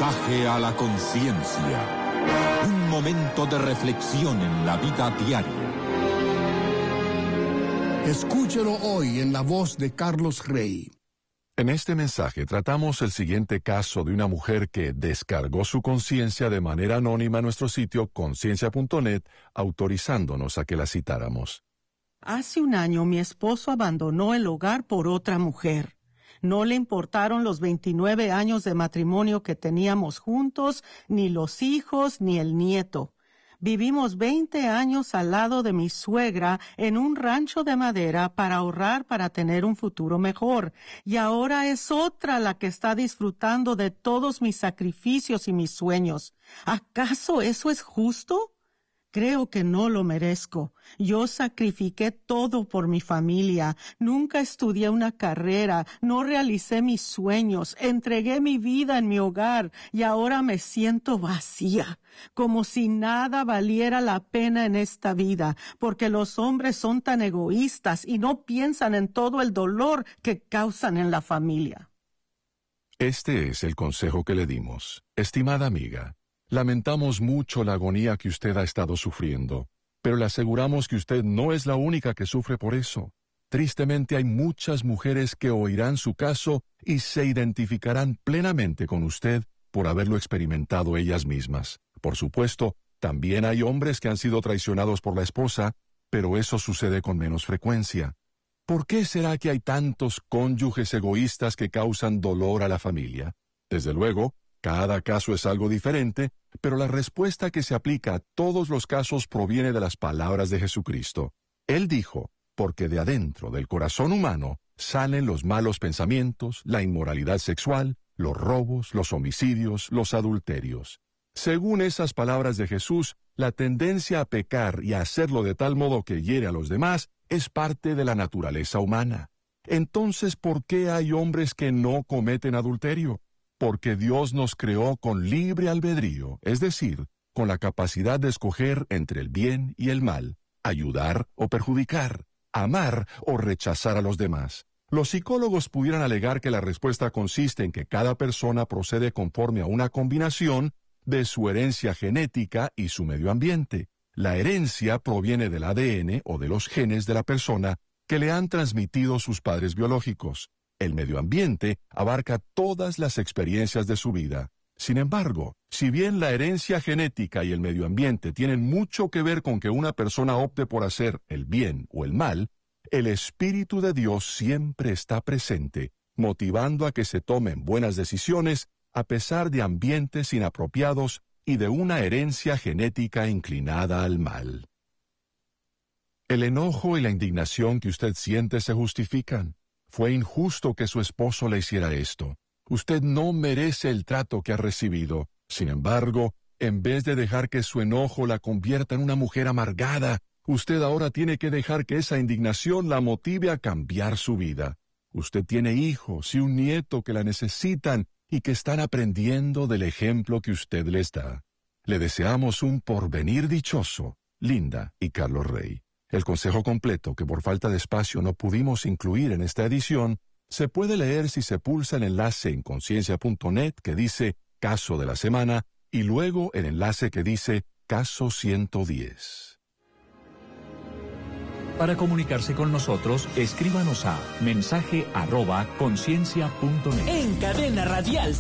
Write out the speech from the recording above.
Mensaje a la conciencia. Un momento de reflexión en la vida diaria. Escúchelo hoy en la voz de Carlos Rey. En este mensaje tratamos el siguiente caso de una mujer que descargó su conciencia de manera anónima en nuestro sitio conciencia.net, autorizándonos a que la citáramos. Hace un año mi esposo abandonó el hogar por otra mujer. No le importaron los 29 años de matrimonio que teníamos juntos, ni los hijos, ni el nieto. Vivimos 20 años al lado de mi suegra en un rancho de madera para ahorrar para tener un futuro mejor. Y ahora es otra la que está disfrutando de todos mis sacrificios y mis sueños. ¿Acaso eso es justo? Creo que no lo merezco. Yo sacrifiqué todo por mi familia. Nunca estudié una carrera, no realicé mis sueños, entregué mi vida en mi hogar y ahora me siento vacía, como si nada valiera la pena en esta vida, porque los hombres son tan egoístas y no piensan en todo el dolor que causan en la familia. Este es el consejo que le dimos. Estimada amiga, lamentamos mucho la agonía que usted ha estado sufriendo, pero le aseguramos que usted no es la única que sufre por eso. Tristemente hay muchas mujeres que oirán su caso y se identificarán plenamente con usted por haberlo experimentado ellas mismas. Por supuesto, también hay hombres que han sido traicionados por la esposa, pero eso sucede con menos frecuencia. ¿Por qué será que hay tantos cónyuges egoístas que causan dolor a la familia? Desde luego, cada caso es algo diferente, pero la respuesta que se aplica a todos los casos proviene de las palabras de Jesucristo. Él dijo, porque de adentro del corazón humano salen los malos pensamientos, la inmoralidad sexual, los robos, los homicidios, los adulterios. Según esas palabras de Jesús, la tendencia a pecar y a hacerlo de tal modo que hiere a los demás es parte de la naturaleza humana. Entonces, ¿por qué hay hombres que no cometen adulterio? Porque Dios nos creó con libre albedrío, es decir, con la capacidad de escoger entre el bien y el mal, ayudar o perjudicar, amar o rechazar a los demás. Los psicólogos pudieran alegar que la respuesta consiste en que cada persona procede conforme a una combinación de su herencia genética y su medio ambiente. La herencia proviene del ADN o de los genes de la persona que le han transmitido sus padres biológicos. El medio ambiente abarca todas las experiencias de su vida. Sin embargo, si bien la herencia genética y el medio ambiente tienen mucho que ver con que una persona opte por hacer el bien o el mal, el Espíritu de Dios siempre está presente, motivando a que se tomen buenas decisiones a pesar de ambientes inapropiados y de una herencia genética inclinada al mal. El enojo y la indignación que usted siente se justifican. Fue injusto que su esposo le hiciera esto. Usted no merece el trato que ha recibido. Sin embargo, en vez de dejar que su enojo la convierta en una mujer amargada, usted ahora tiene que dejar que esa indignación la motive a cambiar su vida. Usted tiene hijos y un nieto que la necesitan y que están aprendiendo del ejemplo que usted les da. Le deseamos un porvenir dichoso, Linda y Carlos Rey. El consejo completo, que por falta de espacio no pudimos incluir en esta edición, se puede leer si se pulsa el enlace en conciencia.net que dice Caso de la Semana y luego el enlace que dice Caso 110. Para comunicarse con nosotros, escríbanos a mensaje@conciencia.net. En Cadena Radial